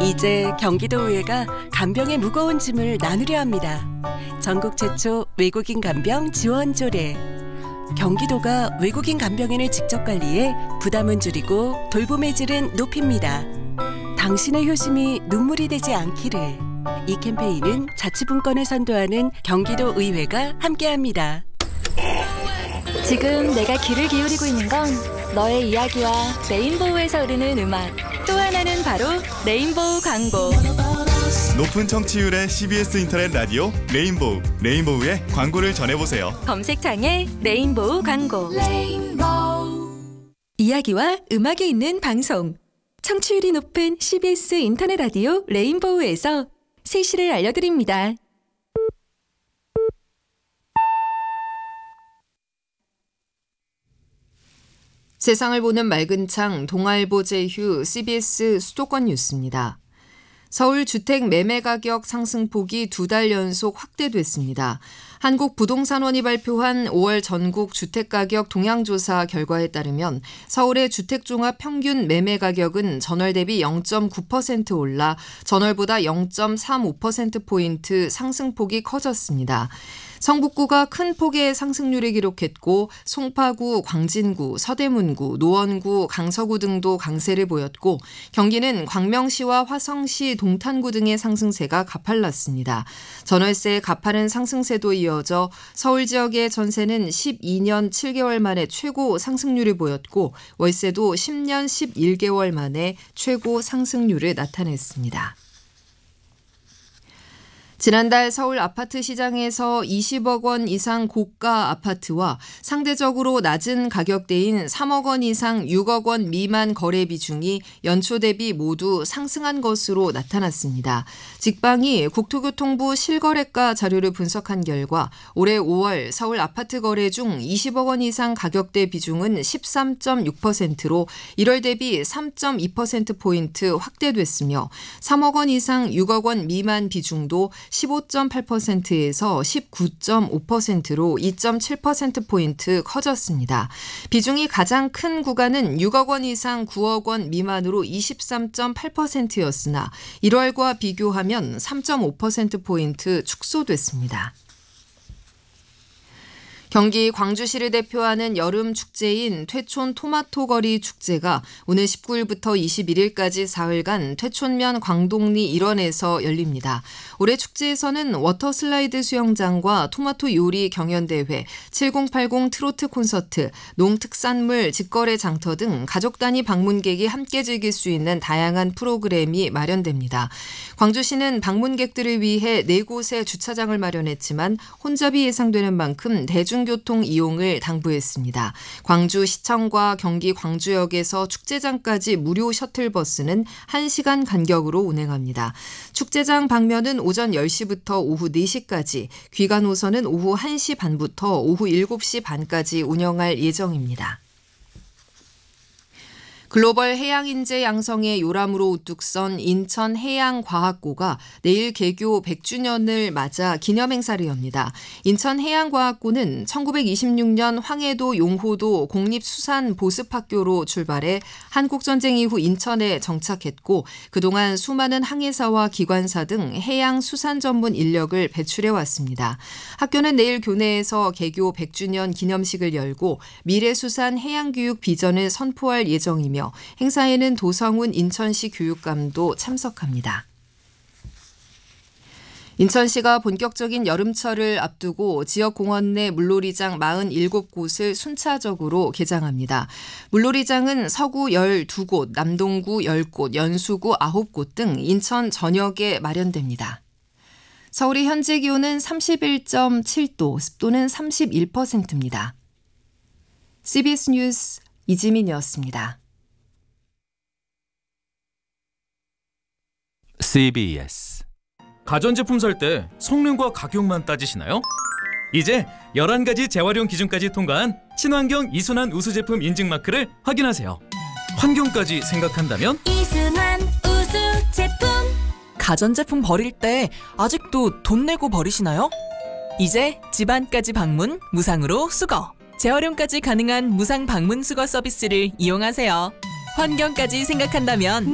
이제 경기도의회가 간병의 무거운 짐을 나누려 합니다. 전국 최초 외국인 간병 지원 조례. 경기도가 외국인 간병인을 직접 관리해 부담은 줄이고 돌봄의 질은 높입니다. 당신의 효심이 눈물이 되지 않기를. 이 캠페인은 자치분권을 선도하는 경기도의회가 함께합니다. 지금 내가 귀를 기울이고 있는 건 너의 이야기와 레인보우에서 흐르는 음악. 또 하나는 바로 레인보우 광고. 높은 청취율의 CBS 인터넷 라디오 레인보우. 레인보우의 광고를 전해보세요. 검색창에 레인보우 광고. 이야기와 음악이 있는 방송. 청취율이 높은 CBS 인터넷 라디오 레인보우에서 세시를 알려드립니다. 세상을 보는 맑은 창 동아일보 제휴 CBS 수도권 뉴스입니다. 서울 주택 매매 가격 상승폭이 2달 연속 확대됐습니다. 한국부동산원이 발표한 5월 전국 주택가격 동향조사 결과에 따르면 서울의 주택종합 평균 매매 가격은 전월 대비 0.9% 올라 전월보다 0.35%포인트 상승폭이 커졌습니다. 성북구가 큰 폭의 상승률을 기록했고 송파구, 광진구, 서대문구, 노원구, 강서구 등도 강세를 보였고 경기는 광명시와 화성시, 동탄구 등의 상승세가 가팔랐습니다. 전월세의 가파른 상승세도 이어져 서울 지역의 전세는 12년 7개월 만에 최고 상승률을 보였고 월세도 10년 11개월 만에 최고 상승률을 나타냈습니다. 지난달 서울 아파트 시장에서 20억 원 이상 고가 아파트와 상대적으로 낮은 가격대인 3억 원 이상 6억 원 미만 거래 비중이 연초 대비 모두 상승한 것으로 나타났습니다. 직방이 국토교통부 실거래가 자료를 분석한 결과 올해 5월 서울 아파트 거래 중 20억 원 이상 가격대 비중은 13.6%로 1월 대비 3.2%포인트 확대됐으며 3억 원 이상 6억 원 미만 비중도 15.8%에서 19.5%로 2.7%포인트 커졌습니다. 비중이 가장 큰 구간은 6억 원 이상 9억 원 미만으로 23.8%였으나 1월과 비교하면 3.5%포인트 축소됐습니다. 경기 광주시를 대표하는 여름 축제인 퇴촌 토마토 거리 축제가 오늘 19일부터 21일까지 사흘간 퇴촌면 광동리 일원에서 열립니다. 올해 축제에서는 워터슬라이드 수영장과 토마토 요리 경연대회, 7080 트로트 콘서트, 농특산물 직거래 장터 등 가족 단위 방문객이 함께 즐길 수 있는 다양한 프로그램이 마련됩니다. 광주시는 방문객들을 위해 4곳의 주차장을 마련했지만 혼잡이 예상되는 만큼 대중교통 이용을 당부했습니다. 광주시청과 경기 광주역에서 축제장까지 무료 셔틀버스는 1시간 간격으로 운행합니다. 축제장 방면은 오전 10시부터 오후 4시까지, 귀가 노선은 오후 1시 반부터 오후 7시 반까지 운영할 예정입니다. 글로벌 해양인재 양성의 요람으로 우뚝 선 인천해양과학고가 내일 개교 100주년을 맞아 기념행사를 엽니다. 인천해양과학고는 1926년 황해도 용호도 공립수산보습학교로 출발해 한국전쟁 이후 인천에 정착했고 그동안 수많은 항해사와 기관사 등 해양수산 전문 인력을 배출해왔습니다. 학교는 내일 교내에서 개교 100주년 기념식을 열고 미래수산 해양교육 비전을 선포할 예정이며 행사에는 도성훈 인천시 교육감도 참석합니다. 인천시가 본격적인 여름철을 앞두고 지역 공원 내 물놀이장 47곳을 순차적으로 개장합니다. 물놀이장은 서구 12곳, 남동구 10곳, 연수구 9곳 등 인천 전역에 마련됩니다. 서울의 현재 기온은 31.7도, 습도는 31%입니다. CBS 뉴스 이지민이었습니다. CBS 가전제품 살 때 성능과 가격만 따지시나요? 이제 11가지 재활용 기준까지 통과한 친환경 이순환 우수 제품 인증 마크를 확인하세요. 환경까지 생각한다면 이순환 우수 제품. 가전제품 버릴 때 아직도 돈 내고 버리시나요? 이제 집안까지 방문 무상으로 수거. 재활용까지 가능한 무상 방문 수거 서비스를 이용하세요. 환경까지 생각한다면